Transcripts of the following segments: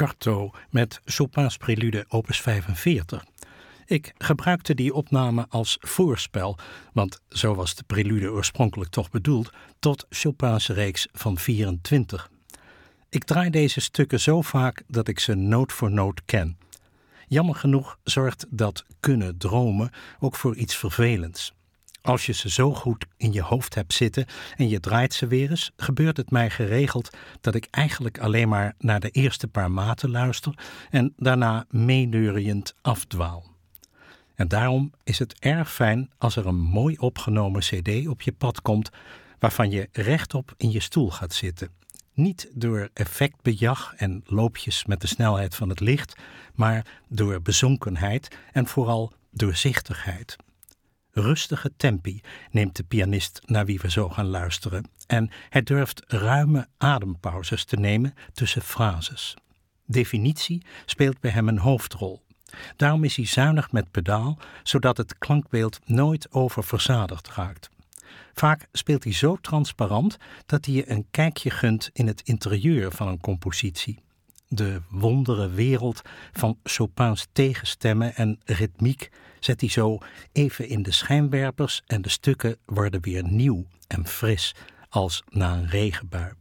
Carto met Chopin's Prelude opus 45. Ik gebruikte die opname als voorspel, want zo was de prelude oorspronkelijk toch bedoeld, tot Chopin's reeks van 24. Ik draai deze stukken zo vaak dat ik ze noot voor noot ken. Jammer genoeg zorgt dat kunnen dromen ook voor iets vervelends. Als je ze zo goed in je hoofd hebt zitten en je draait ze weer eens, gebeurt het mij geregeld dat ik eigenlijk alleen maar naar de eerste paar maten luister en daarna meeneuriënd afdwaal. En daarom is het erg fijn als er een mooi opgenomen cd op je pad komt waarvan je rechtop in je stoel gaat zitten. Niet door effectbejag en loopjes met de snelheid van het licht, maar door bezonkenheid en vooral doorzichtigheid. Rustige tempi neemt de pianist naar wie we zo gaan luisteren en hij durft ruime adempauzes te nemen tussen frases. Definitie speelt bij hem een hoofdrol. Daarom is hij zuinig met pedaal, zodat het klankbeeld nooit oververzadigd raakt. Vaak speelt hij zo transparant dat hij je een kijkje gunt in het interieur van een compositie. De wondere wereld van Chopin's tegenstemmen en ritmiek zet hij zo even in de schijnwerpers en de stukken worden weer nieuw en fris als na een regenbui.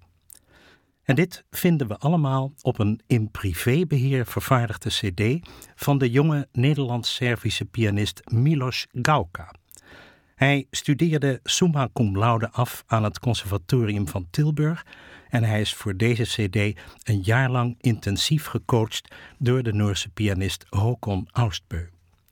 En dit vinden we allemaal op een in privébeheer vervaardigde cd van de jonge Nederlands-Servische pianist Milos Gauka. Hij studeerde summa cum laude af aan het conservatorium van Tilburg en hij is voor deze cd een jaar lang intensief gecoacht door de Noorse pianist Håkon Austbø.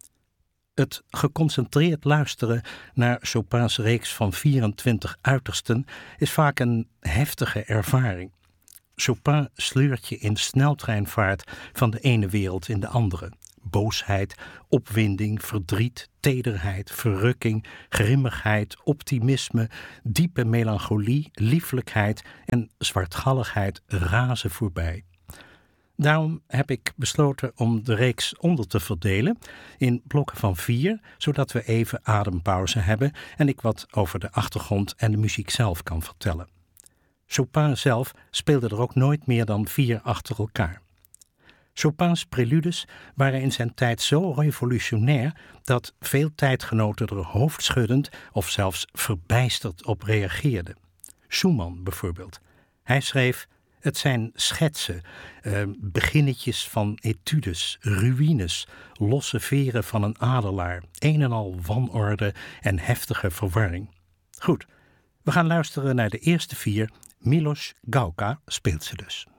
Het geconcentreerd luisteren naar Chopin's reeks van 24 uitersten is vaak een heftige ervaring. Chopin sleurt je in sneltreinvaart van de ene wereld in de andere. Boosheid, opwinding, verdriet, tederheid, verrukking, grimmigheid, optimisme, diepe melancholie, lieflijkheid en zwartgalligheid razen voorbij. Daarom heb ik besloten om de reeks onder te verdelen in blokken van 4, zodat we even adempauze hebben en ik wat over de achtergrond en de muziek zelf kan vertellen. Chopin zelf speelde er ook nooit meer dan 4 achter elkaar. Chopin's preludes waren in zijn tijd zo revolutionair dat veel tijdgenoten er hoofdschuddend of zelfs verbijsterd op reageerden. Schumann bijvoorbeeld. Hij schreef: het zijn schetsen, beginnetjes van etudes, ruïnes, losse veren van een adelaar, een en al wanorde en heftige verwarring. Goed, we gaan luisteren naar de eerste 4. Milos Gauka speelt ze dus.